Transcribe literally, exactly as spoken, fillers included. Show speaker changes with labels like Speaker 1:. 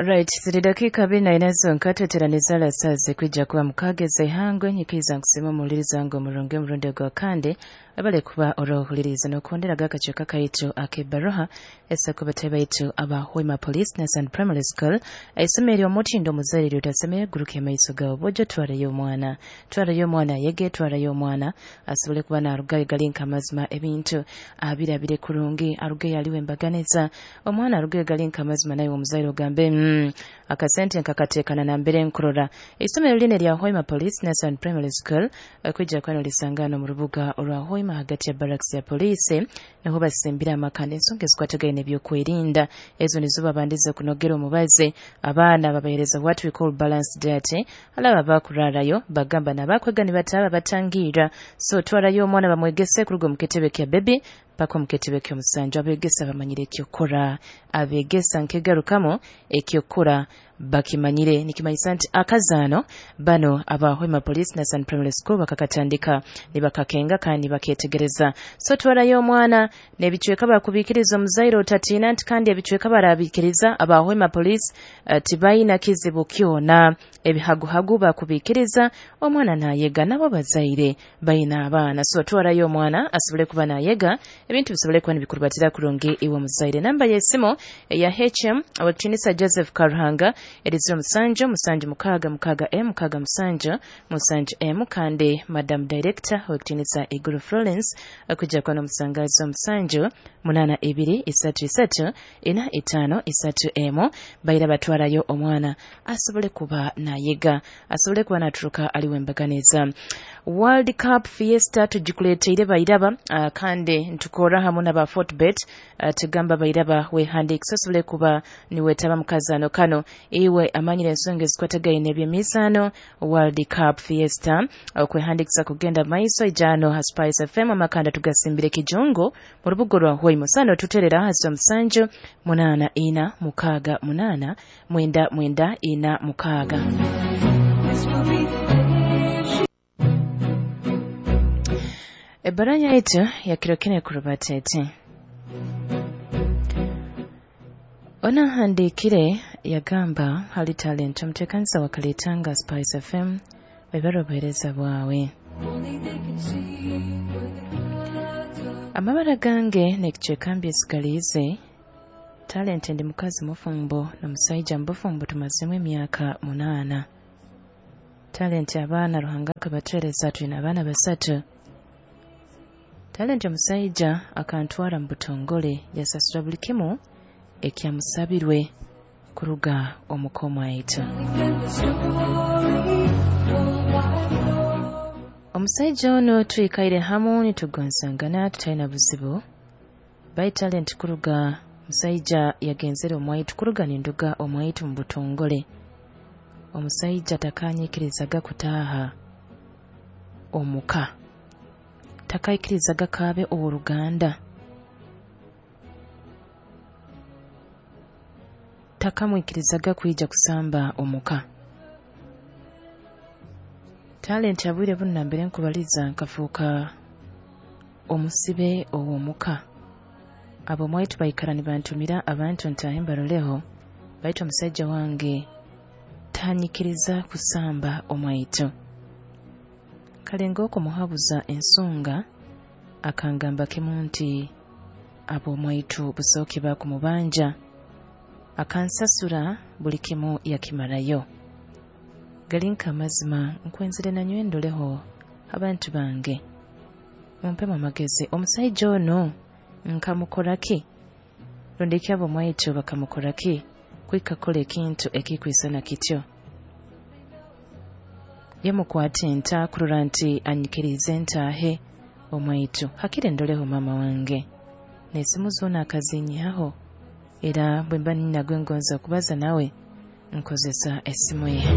Speaker 1: Right, ziri dakika abiri na ina zonka tweteraniza la saa zikwijja kuba mukageze ihangwe nyikiza nkusima omuwuliriza ngo omulungi omulundi gwakande abale kuba olw'okuwuliriza n'okonderaga akakyeka kaitu ak'ebbaruha essa ku batebe baitu aba Hoima Police Nasan Primary School aisomero omutindo omuzaire otasomera guruka emaiso gawo bw'ojja twalayo omwana twalayo omwana yege twalayo omwana asobole kuba n'arugayo galinka amazima ebintu abirabire kurungi arugayo aliwo embaganiza omwana arugayo galinka amazima naye omuzaire ogambe mm, akasente nkakateekana na mbere nkorora isomero line lya Hoima Police Nasan Primary School okwijja kwano lisangano mu rubuga olwa Hoima hagati ya barracks ya police niho basimbira amakanda ensonga ezikwataganye n'ebyokwerinda ezo nizo babandiza kunogera omubazi abaana babahereza what we call balanced diet alaba bakurarayo bagamba nabakwega ne bataba batangira so twalayo omwana bamwegese ku rugo mu ketebe kya baby pako mu ketebe ky'omusanju abegesa bamanyire ekyokkola abegesa nkegarukamo ekyokkola bakimanyire nikimanyisa nti akazaano bano aba Hoima Police Nasan Primary School bakakatandika ne bakakenga kandi baketegereza so twalayo omwana n'ebichweka bakubikiriza omuzaire otatina nti kandi ebichweka barabikiriza aba Hoima Police uh, tibayina kizibu kyona ebihaguhagu bakubikiriza omwana nayega nabo bazaire bayina abaana so twalayo omwana asobole kuba nayega ebintu bisobole kuba nibikurubatira kurungi iwe muzaire namba yesimo ya H M abakinisa Joseph Karuhanga ediziro musanjo musanjo mukaga mukaga M mukaga musanjo musanjo M kandi Madam Director wakitinisa Iguru Florence akujja kwa musangazo musanjo munana ebiri isatu isatu ina itano isatu M bayira batwalayo omwana asobole kuba nayega asobole kuba naturuka aliwe mbaganiza World Cup Fiesta tujikuleteire bayiraba uh, kandi ntukora hamu n'aba Fortbet uh, tugamba bayiraba we handi asobole kuba niwetaba mukazano kano iwe amanyire ensonga ezikwatagaye n'ebyemizano World Cup Fiesta okwehindikisa kugenda maiso ijano ha Spice F M amakanda tugasimbire kijungo mu rubugo lwa Hoima sano tuterera hazo musanjo munana ina mukaga munana mwenda mwenda ina mukaga ebaranya etu yakirokene kurubatete ona handikire yagamba hali talent omutekanisa wakaletanga Spice F M webarobereza bwawe amabara gange nekicekambi esigalize talent ndi mukazi mufumbo n'omusaija mbufumbo tumazemu emyaka munana talent abaana ruhanga kabatereza tulina abaana basatu talent omusaija akantwara mu butongole yasasula buli kimu ekyamusabirwe kuruga omukoma aitu omusaija ono tuyikaire hamu nitugonzangana tutalina buzibu by talent kuruga musaija yagenzere omwaitu kuruga ninduga omwaitu mu butongole omusaija takanyikirizaga kutaaha omuka takayikirizaga kabe oworuganda takamwikirizaga kwijja kusamba omuka talent yabwire bunna mbere nkubaliza nkafuuka omusibe owomuka abo mwaitu bayikarani bantumira abantu ntahe mbaroleho baitu omusajja wange tanyikiriza kusamba omwaitu kale ng'okumuhabuza ensonga akangamba kimu nti abo omwaitu busooke bakumubanja akansasura buli kimu yakimalayo galinka amazima nkwenzere nanywe ndoleho abantu bange mumpemu amagezi omusaija ono nkamukoraki londeki abo mwaitu bakamukoraki kwikakola ekintu ekikwisana kityo yemukwate enta kurora nti anyikirize ntaahe omwaitu hakire ndoleho mama wange n'esimu zoona akazinyaho era bwe mba nina gwe ngonza okubaza nawe nkozesa essimu ye